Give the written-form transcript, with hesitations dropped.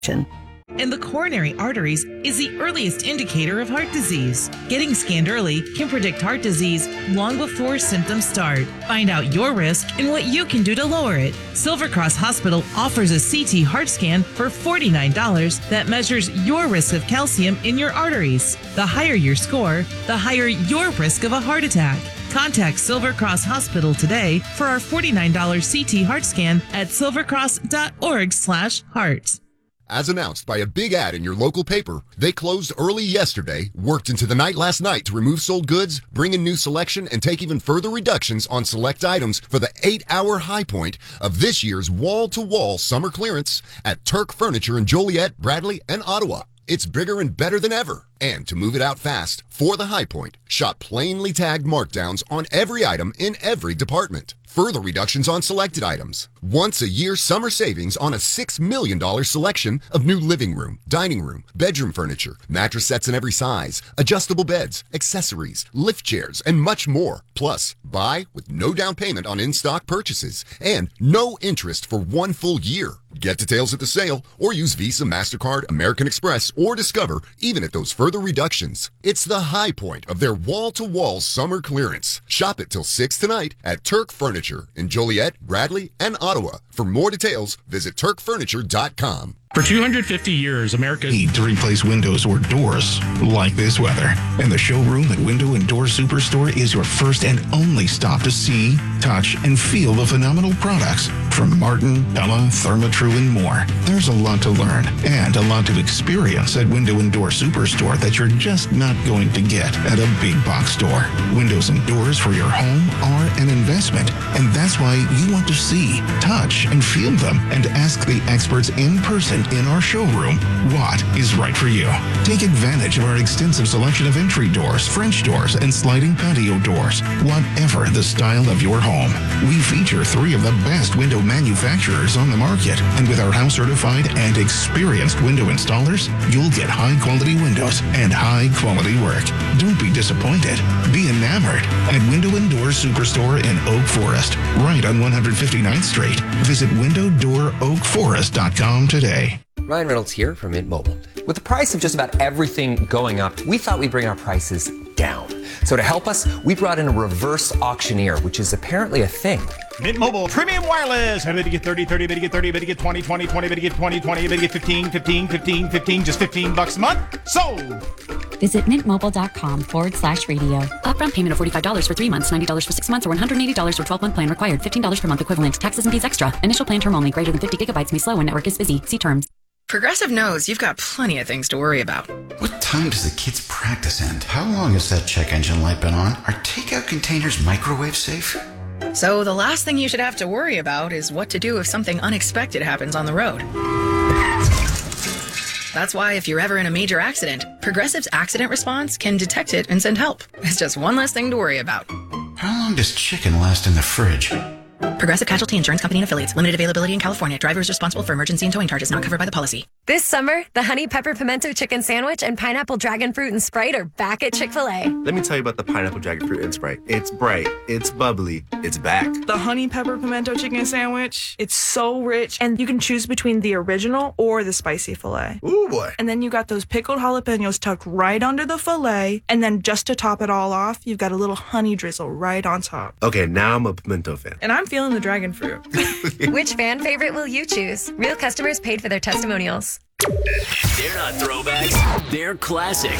And the coronary arteries is the earliest indicator of heart disease. Getting scanned early can predict heart disease long before symptoms start. Find out your risk and what you can do to lower it. Silver Cross Hospital offers a CT heart scan for $49 that measures your risk of calcium in your arteries. The higher your score, the higher your risk of a heart attack. Contact Silver Cross Hospital today for our $49 CT heart scan at silvercross.org/heart. As announced by a big ad in your local paper, they closed early yesterday, worked into the night last night to remove sold goods, bring in new selection, and take even further reductions on select items for the 8-hour high point of this year's wall-to-wall summer clearance at Turk Furniture in Joliet, Bradley, and Ottawa. It's bigger and better than ever. And to move it out fast, for the high point, shop plainly tagged markdowns on every item in every department. Further reductions on selected items. Once a year summer savings on a $6 million selection of new living room, dining room, bedroom furniture, mattress sets in every size, adjustable beds, accessories, lift chairs, and much more. Plus, buy with no down payment on in-stock purchases and no interest for 1 full year. Get details at the sale or use Visa, MasterCard, American Express, or Discover, even at those further reductions. It's the high point of their wall-to-wall summer clearance. Shop it till 6 tonight at Turk Furniture in Joliet, Bradley, and Ottawa. For more details, visit turkfurniture.com. For 250 years, America need to replace windows or doors like this weather. And the showroom at Window and Door Superstore is your first and only stop to see, touch, and feel the phenomenal products from Martin, Pella, Therma-Tru, and more. There's a lot to learn and a lot to experience at Window and Door Superstore that you're just not going to get at a big box store. Windows and doors for your home are an investment, and that's why you want to see, touch, and feel them and ask the experts in person in our showroom what is right for you. Take advantage of our extensive selection of entry doors, French doors, and sliding patio doors, whatever the style of your home. We feature 3 of the best window manufacturers on the market, and with our house certified and experienced window installers, you'll get high quality windows and high quality work. Don't be disappointed. Be enamored at Window and Door Superstore in Oak Forest, right on 159th Street. Visit windowdooroakforest.com today. Ryan Reynolds here from Mint Mobile. With the price of just about everything going up, we thought we'd bring our prices down. So to help us, we brought in a reverse auctioneer, which is apparently a thing. Mint Mobile Premium Wireless. How do you get 30, 30, better get 30, better get 20, 20, 20, better get 20, 20, better get 15, 15, 15, 15, just $15 a month? Sold! Visit mintmobile.com/radio. Upfront payment of $45 for 3 months, $90 for 6 months, or $180 for 12-month plan required. $15 per month equivalent. Taxes and fees extra. Initial plan term only. Greater than 50 gigabytes may slow when network is busy. See terms. Progressive knows you've got plenty of things to worry about. What time does the kids' practice end? How long has that check engine light been on? Are takeout containers microwave safe? So the last thing you should have to worry about is what to do if something unexpected happens on the road. That's why if you're ever in a major accident, Progressive's accident response can detect it and send help. It's just one less thing to worry about. How long does chicken last in the fridge? Progressive Casualty Insurance Company and Affiliates. Limited availability in California. Driver is responsible for emergency and towing charges not covered by the policy. This summer, the Honey Pepper Pimento Chicken Sandwich and Pineapple Dragon Fruit and Sprite are back at Chick-fil-A. Let me tell you about the Pineapple Dragon Fruit and Sprite. It's bright, it's bubbly, it's back. The Honey Pepper Pimento Chicken Sandwich, it's so rich, and you can choose between the original or the spicy filet. Ooh, boy. And then you got those pickled jalapenos tucked right under the filet, and then just to top it all off, you've got a little honey drizzle right on top. Okay, now I'm a pimento fan. And I'm feeling the dragon fruit. Which fan favorite will you choose? Real customers paid for their testimonials. They're not throwbacks, they're classics.